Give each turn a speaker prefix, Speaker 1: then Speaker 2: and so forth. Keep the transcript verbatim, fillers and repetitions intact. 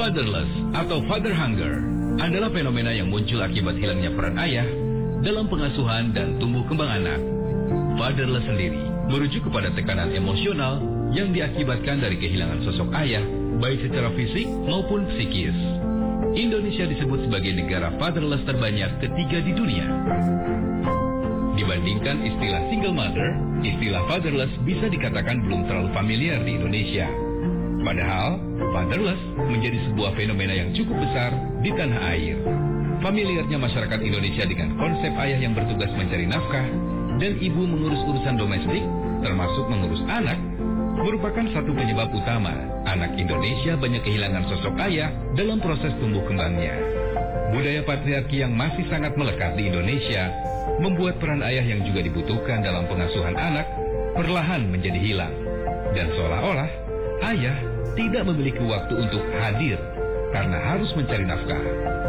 Speaker 1: Fatherless atau father hunger adalah fenomena yang muncul akibat hilangnya peran ayah dalam pengasuhan dan tumbuh kembang anak. Fatherless sendiri merujuk kepada tekanan emosional yang diakibatkan dari kehilangan sosok ayah, baik secara fisik maupun psikis. Indonesia disebut sebagai negara fatherless terbanyak ketiga di dunia. Dibandingkan istilah single mother, istilah fatherless bisa dikatakan belum terlalu familiar di Indonesia. Padahal, fatherless menjadi sebuah fenomena yang cukup besar di tanah air. Familiarnya masyarakat Indonesia dengan konsep ayah yang bertugas mencari nafkah dan ibu mengurus urusan domestik, termasuk mengurus anak, merupakan satu penyebab utama anak Indonesia banyak kehilangan sosok ayah dalam proses tumbuh kembangnya. Budaya patriarki yang masih sangat melekat di Indonesia membuat peran ayah yang juga dibutuhkan dalam pengasuhan anak perlahan menjadi hilang. Dan seolah-olah ayah tidak memiliki waktu untuk hadir karena harus mencari nafkah.